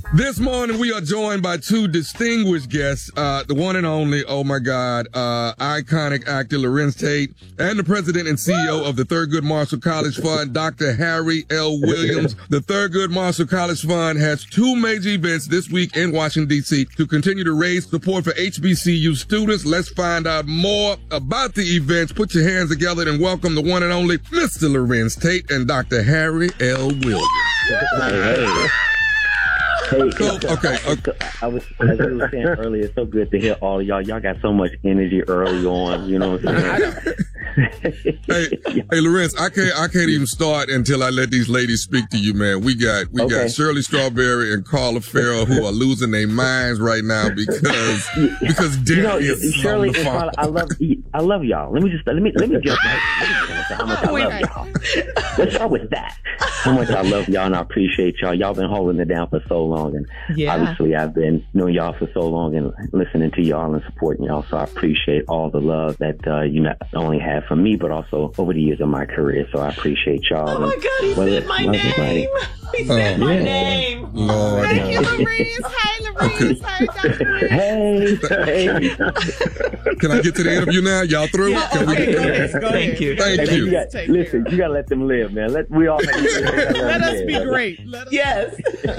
This morning, we are joined by two distinguished guests, the one and only, oh my God, iconic actor Larenz Tate, and the president and CEO of the Thurgood Marshall College Fund, Dr. Harry L. Williams. The Thurgood Marshall College Fund has two major events this week in Washington, D.C. to continue to raise support for HBCU students. Let's find out more about the events. Put your hands together and welcome the one and only Mr. Larenz Tate and Dr. Harry L. Williams. Hey. Okay. I was, as we were saying earlier, it's so good to hear all of y'all. Y'all got so much energy early on, you know what I'm saying? Hey, Larenz, I can't even start until I let these ladies speak to you, man. We got Shirley Strawberry and Carla Farrell who are losing their minds right now because Derek is Shirley on the and phone. Carla, I love y'all. Let me jump right. Let me jump into how much I love y'all. Let's start with that. How much I love y'all and I appreciate y'all. Y'all been holding it down for so long, and obviously I've been knowing y'all for so long and listening to y'all and supporting y'all. So I appreciate all the love that you not only have from me, but also over the years of my career. So I appreciate y'all. Oh my God, he said my name. He said my name. Lord. Thank you, Larenz. Hi, Larenz. Hi, Dr. Larenz. Hey. Can I get to the interview now? Y'all through? Yeah, Can we okay, get go to ahead. Thank you. Listen, you gotta let them live, man. We all Let us be great. Yes.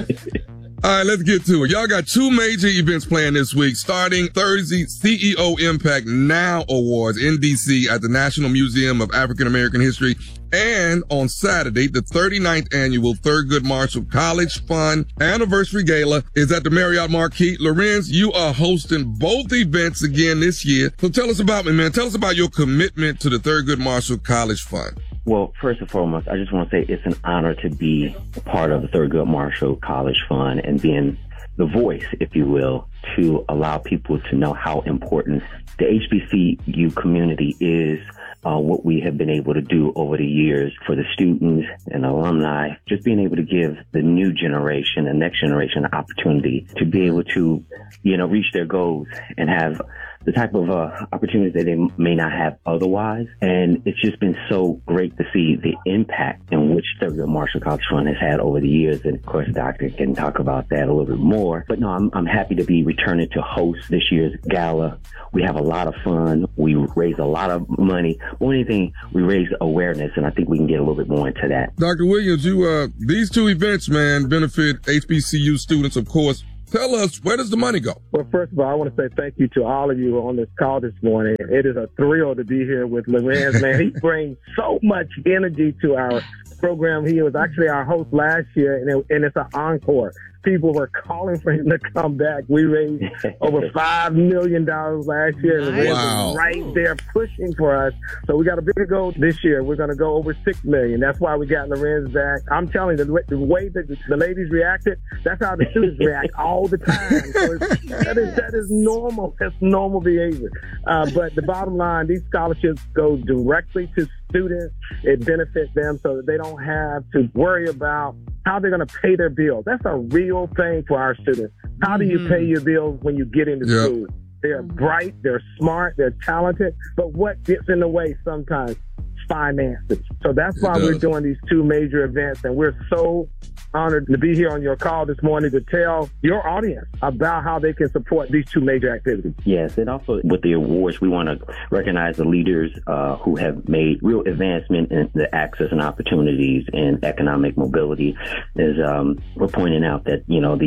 All right, let's get to it. Y'all got two major events planned this week. Starting Thursday, CEO Impact Now Awards in D.C. at the National Museum of African American History. And on Saturday, the 39th annual Thurgood Marshall College Fund Anniversary Gala is at the Marriott Marquis. Larenz, you are hosting both events again this year. So tell us about it, man. Tell us about your commitment to the Thurgood Marshall College Fund. Well, first and foremost, I just want to say it's an honor to be a part of the Thurgood Marshall College Fund and being the voice, if you will, to allow people to know how important the HBCU community is, what we have been able to do over the years for the students and alumni, just being able to give the new generation, the next generation, an opportunity to be able to, reach their goals and have the type of opportunities that they may not have otherwise. And it's just been so great to see the impact in which Thurgood Marshall College Fund has had over the years. And of course, Doctor can talk about that a little bit more. But no, I'm happy to be returning to host this year's gala. We have a lot of fun. We raise a lot of money. More than anything, we raise awareness, and I think we can get a little bit more into that. Dr. Williams, these two events, man, benefit HBCU students, of course. Tell us, where does the money go? Well, first of all, I want to say thank you to all of you on this call this morning. It is a thrill to be here with Larenz, man. He brings so much energy to our program. He was actually our host last year, and it's an encore. People were calling for him to come back. We raised over $5 million last year. Nice. Wow. Right there pushing for us. So we got a bigger goal this year. We're going to go over $6 million. That's why we got Larenz back. I'm telling you, the way that the ladies reacted, that's how the students react all the time. So that is normal. That's normal behavior. But the bottom line, these scholarships go directly to students. It benefits them so that they don't have to worry about how they're going to pay their bills. That's a real thing for our students. How do you pay your bills when you get into school? They're bright, they're smart, they're talented, but what gets in the way sometimes? Finances. So that's why we're doing these two major events, and we're so honored to be here on your call this morning to tell your audience about how they can support these two major activities. Yes, and also with the awards, we want to recognize the leaders who have made real advancement in the access and opportunities and economic mobility. As we're pointing out that,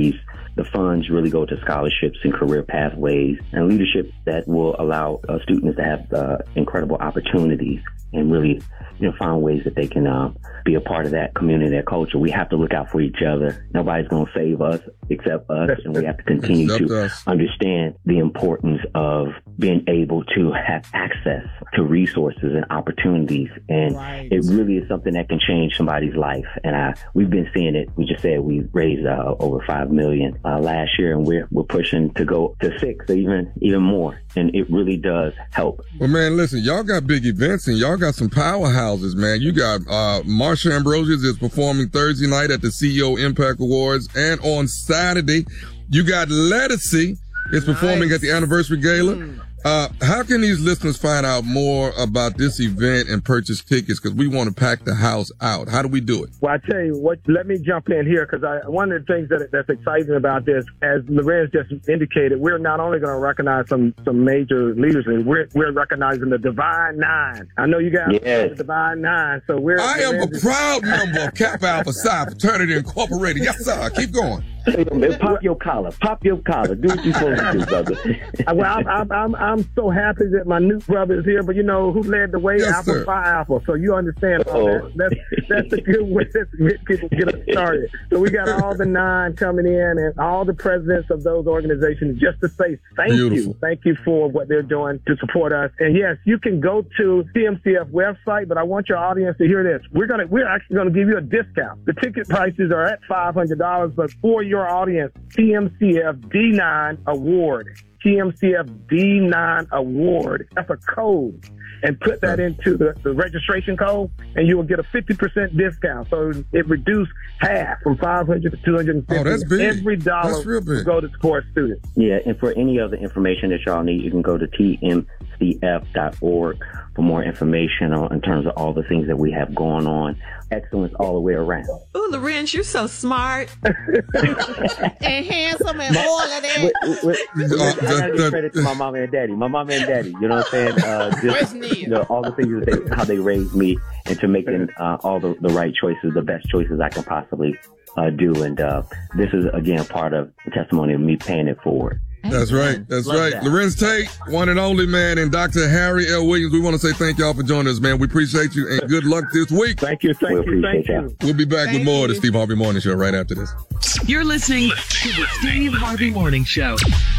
the funds really go to scholarships and career pathways and leadership that will allow students to have incredible opportunities and really, find ways that they can be a part of that community, that culture. We have to look out for each other. Nobody's going to save us except us, and we have to continue to understand the importance of being able to have access to resources and opportunities. And it really is something that can change somebody's life. And we've been seeing it. We just said we raised over $5 million last year, and we're pushing to go to $6, even more. And it really does help. Well, man, listen, y'all got big events and y'all got some powerhouses, man. You got Marsha Ambrosius is performing Thursday night at the CEO Impact Awards, and on Saturday you got Ledisi is performing at the Anniversary Gala. How can these listeners find out more about this event and purchase tickets? Because we want to pack the house out. How do we do it? Well, I tell you what, let me jump in here because one of the things that's exciting about this, as Lorenz just indicated, we're not only going to recognize some major leaders, we're recognizing the Divine Nine. I know you guys know the Divine Nine, so I am a proud member of Kappa Alpha Psi Fraternity Incorporated. Yes, sir. Keep going. Pop your collar. Pop your collar. Do what you're supposed to do, brother. Well, I'm so happy that my new brother is here, but you know who led the way? Yes, Alpha Phi Alpha. So you understand all that. That's a good way to get people get us started. So we got all the 9 coming in and all the presidents of those organizations just to say thank you. Thank you for what they're doing to support us. And yes, you can go to CMCF website, but I want your audience to hear this. We're actually going to give you a discount. The ticket prices are at $500, but for your audience, CMCF D9 Award. CMCF D9 Award. That's a code. And put that into the registration code, and you will get a 50% discount. So it reduced half from $500 to $250. Oh, that's big. Every dollar will go to support students. Yeah, and for any other information that y'all need, you can go to tmcf.org for more information in terms of all the things that we have going on. Excellence all the way around. Ooh, Lorenz, you're so smart. And handsome and all of that. I gotta give credit to my mama and daddy. You know what I'm saying? All the things how they raised me into making all the right choices, the best choices I can possibly do. And this is, again, part of the testimony of me paying it forward. That's right. That's right. That. Lorenz Tate, one and only, man, and Dr. Harry L. Williams. We want to say thank y'all for joining us, man. We appreciate you, and good luck this week. Thank you. We'll be back with more of the Steve Harvey Morning Show right after this. You're listening to the Steve Harvey Morning Show.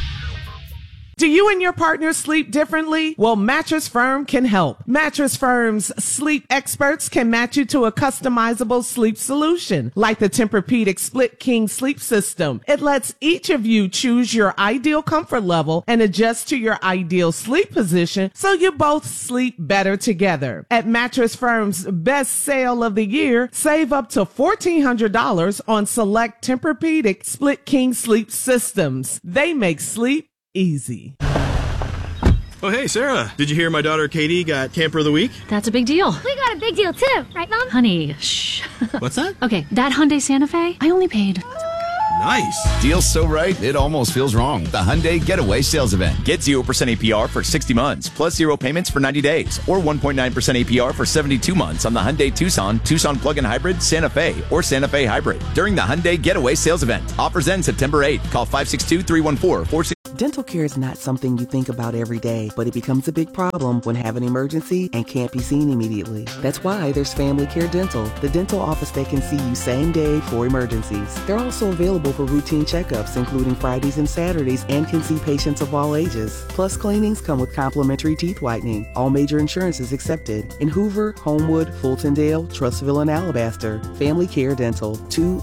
Do you and your partner sleep differently? Well, Mattress Firm can help. Mattress Firm's sleep experts can match you to a customizable sleep solution, like the Tempur-Pedic Split King Sleep System. It lets each of you choose your ideal comfort level and adjust to your ideal sleep position so you both sleep better together. At Mattress Firm's best sale of the year, save up to $1,400 on select Tempur-Pedic Split King Sleep Systems. They make sleep easy. Oh, hey, Sarah. Did you hear my daughter Katie got Camper of the Week? That's a big deal. We got a big deal, too. Right, Mom? Honey, shh. What's that? Okay, that Hyundai Santa Fe, I only paid... Nice. Deal's so right, it almost feels wrong. The Hyundai Getaway Sales Event. Get 0% APR for 60 months, plus 0 payments for 90 days, or 1.9% APR for 72 months on the Hyundai Tucson, Tucson Plug-in Hybrid, Santa Fe, or Santa Fe Hybrid during the Hyundai Getaway Sales Event. Offers end September 8th. Call 562-314-46. Dental care is not something you think about every day, but it becomes a big problem when have an emergency and can't be seen immediately. That's why there's Family Care Dental, the dental office that can see you same day for emergencies. They're also available for routine checkups, including Fridays and Saturdays, and can see patients of all ages. Plus, cleanings come with complimentary teeth whitening. All major insurances accepted. In Hoover, Homewood, Fultondale, Trustville, and Alabaster. Family Care Dental,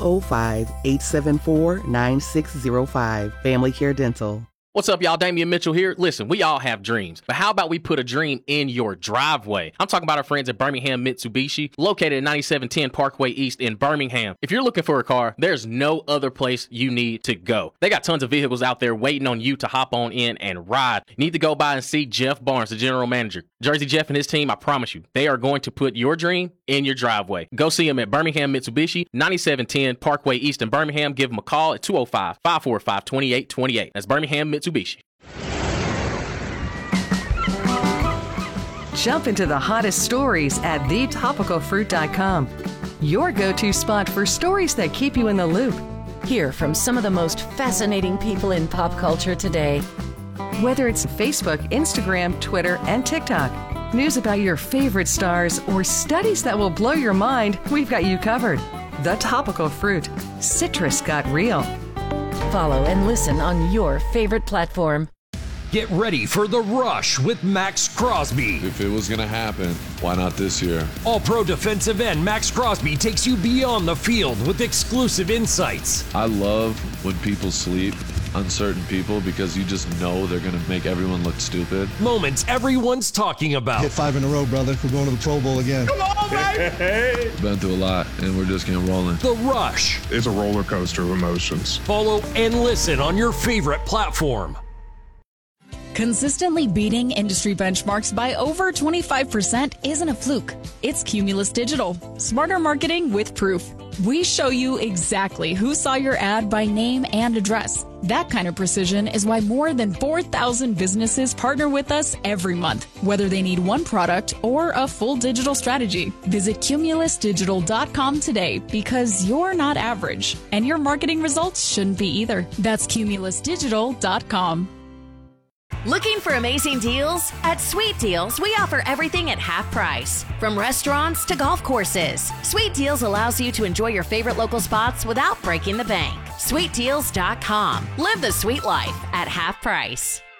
205-874-9605. Family Care Dental. What's up, y'all? Damian Mitchell here. Listen, we all have dreams, but how about we put a dream in your driveway? I'm talking about our friends at Birmingham Mitsubishi, located at 9710 Parkway East in Birmingham. If you're looking for a car, there's no other place you need to go. They got tons of vehicles out there waiting on you to hop on in and ride. You need to go by and see Jeff Barnes, the general manager. Jersey Jeff and his team, I promise you, they are going to put your dream in your driveway. Go see them at Birmingham Mitsubishi, 9710 Parkway East in Birmingham. Give them a call at 205-545-2828. That's Birmingham Mitsubishi. Jump into the hottest stories at thetopicalfruit.com. Your go-to spot for stories that keep you in the loop. Hear from some of the most fascinating people in pop culture today. Whether it's Facebook, Instagram, Twitter, and TikTok, news about your favorite stars, or studies that will blow your mind, we've got you covered. The Topical Fruit. Citrus got real. Follow and listen on your favorite platform. Get ready for The Rush with Max Crosby. If it was going to happen, why not this year? All-Pro defensive end Max Crosby takes you beyond the field with exclusive insights. I love when people sleep, uncertain people, because you just know they're going to make everyone look stupid. Moments everyone's talking about. Hit 5 in a row, brother. We're going to the Pro Bowl again. Come on, baby! Been through a lot, and we're just getting rolling. The Rush. It's a roller coaster of emotions. Follow and listen on your favorite platform. Consistently beating industry benchmarks by over 25% isn't a fluke. It's Cumulus Digital. Smarter marketing with proof. We show you exactly who saw your ad by name and address. That kind of precision is why more than 4,000 businesses partner with us every month, whether they need one product or a full digital strategy. Visit cumulusdigital.com today because you're not average, and your marketing results shouldn't be either. That's cumulusdigital.com. Looking for amazing deals? At Sweet Deals, we offer everything at half price. From restaurants to golf courses, Sweet Deals allows you to enjoy your favorite local spots without breaking the bank. SweetDeals.com. Live the sweet life at half price.